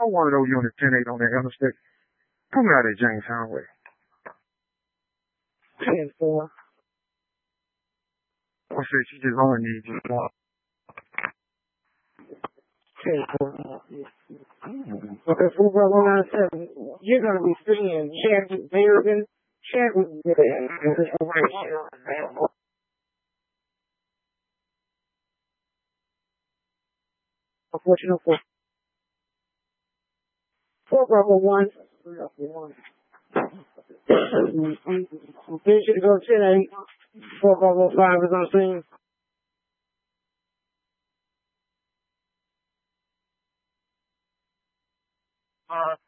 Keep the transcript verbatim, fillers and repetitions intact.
I one of those unit ten eight on that interstate. Come out at Jamestown Way. ten four. I said she just only needs you. ten four. Okay, four Bravo nine seven. You're going to be seeing Chadwick Berrigan. Chadwick Berrigan is right here. Unfortunately, for four Bravo one. Vision go ten eight. four Bravo five is on scene. Uh,